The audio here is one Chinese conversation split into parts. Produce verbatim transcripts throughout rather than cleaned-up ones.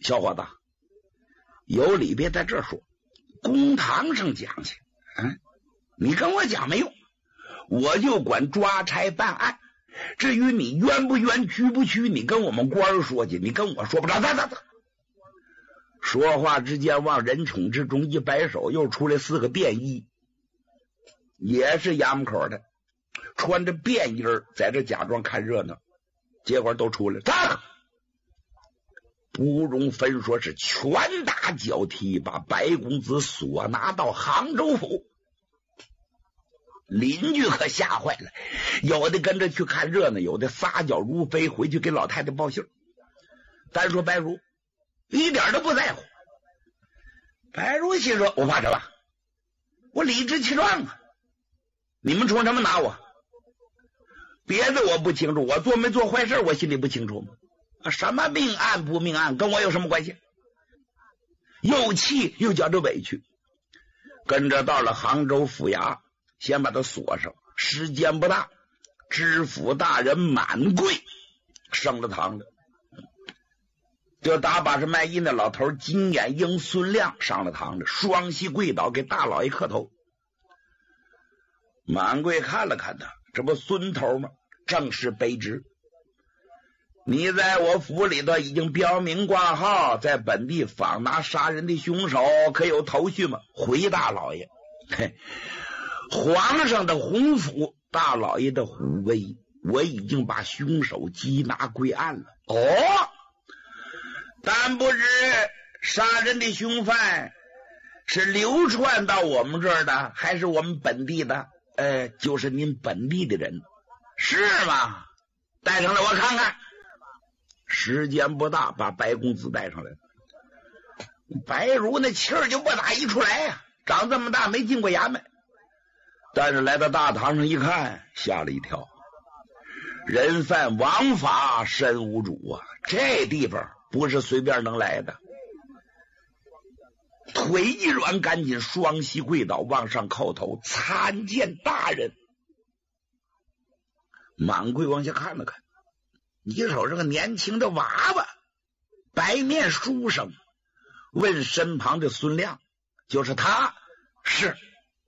小伙子，有理别在这说，公堂上讲去。嗯，你跟我讲没用，我就管抓差办案。至于你冤不冤、屈不屈，你跟我们官说去，你跟我说不着。走走走。说话之间，往人宠之中一摆手，又出来四个便衣，也是衙门口的，穿着便衣在这假装看热闹，结果都出来了。不容分说，是拳打脚踢，把白公子索拿到杭州府。邻居可吓坏了，有的跟着去看热闹，有的撒脚如飞回去给老太太报信。单说白如一点都不在乎。白如心说，我怕什么？我理直气壮啊！你们冲什么拿我？别的我不清楚，我做没做坏事我心里不清楚吗？啊，什么命案不命案跟我有什么关系？又气又觉着委屈，跟着到了杭州府衙，先把他锁上，时间不大，知府大人满贵升了堂了，就打把是卖艺的老头金眼鹰孙亮上了堂了，双膝跪倒给大老爷磕头。满贵看了看他，这不孙头吗？正是卑职。你在我府里头已经标明挂号，在本地访拿杀人的凶手，可有头绪吗？回大老爷，嘿，皇上的洪福，大老爷的虎威，我已经把凶手缉拿归案了。哦，但不知杀人的凶犯是流窜到我们这儿的，还是我们本地的？呃，就是您本地的人，是吗？带上来我看看。时间不大，把白公子带上来了。白如那气儿就不打一处来呀、啊，长这么大没进过衙门，但是来到大堂上一看，吓了一跳。人犯王法，身无主啊！这地方不是随便能来的。腿一软，赶紧双膝跪倒，往上叩头，参见大人。满贵往下看了看，你瞅这个年轻的娃娃，白面书生，问身旁的孙亮，就是他？是。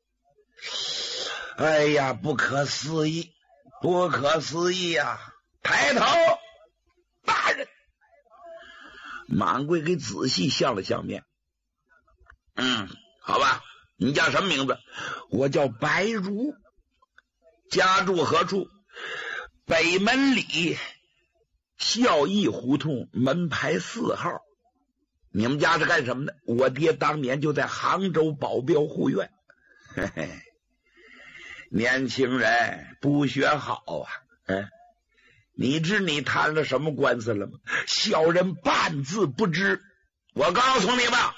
哎呀，不可思议，不可思议呀、啊！抬头，大人。满贵给仔细相了相面。嗯，好吧，你叫什么名字？我叫白如，家住何处？北门里孝义胡同门牌四号。你们家是干什么的？我爹当年就在杭州保镖护院。嘿嘿，年轻人不学好啊！哎，你知你谈了什么官司了吗？小人半字不知。我告诉你吧，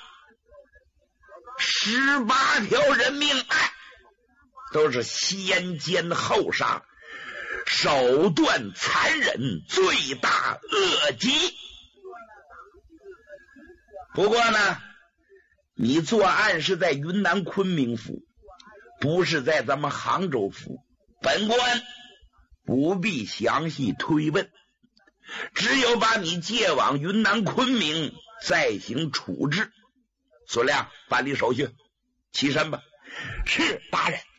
十八条人命案都是先奸后杀，手段残忍，罪大恶极。不过呢，你作案是在云南昆明府，不是在咱们杭州府，本官不必详细推问，只有把你借往云南昆明再行处置。孙亮，办理手续，起身吧。是大人。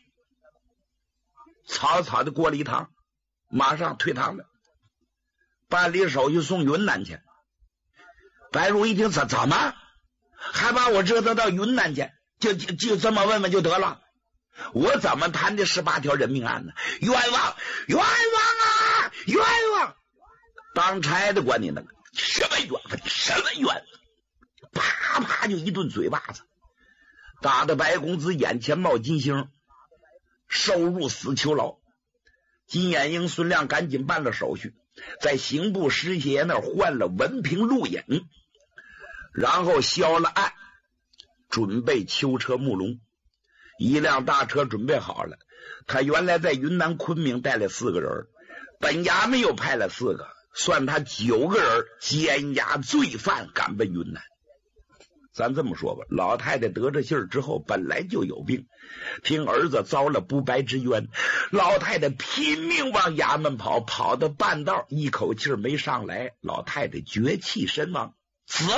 草草的过了一堂，马上退堂了，办理手续送云南去。白如一听，怎怎么还把我折腾到云南去？就就就这么问问就得了？我怎么谈的十八条人命案呢？冤枉，冤枉啊，冤枉！当差的管你那个什么冤枉，什么冤枉！啪啪就一顿嘴巴子，打得白公子眼前冒金星，收入死囚牢。金眼鹰孙亮赶紧办了手续，在刑部师爷那儿换了文凭录引，然后销了案，准备囚车木龙。一辆大车准备好了，他原来在云南昆明带了四个人，本衙门又派了四个，算他九个人监押罪犯赶奔云南。咱这么说吧，老太太得着信儿之后本来就有病，听儿子遭了不白之冤，老太太拼命往衙门跑，跑到半道一口气没上来，老太太绝气身亡，死了。